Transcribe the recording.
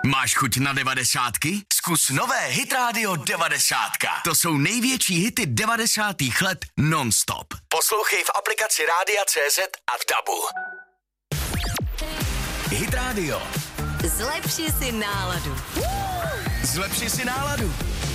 Máš chuť na 90? Zkus nové Hit Radio 90. To jsou největší hity 90. let non-stop. Poslouchej v aplikaci Rádia.cz a v DABu. Hit Radio. Zlepši si náladu. Zlepši si náladu.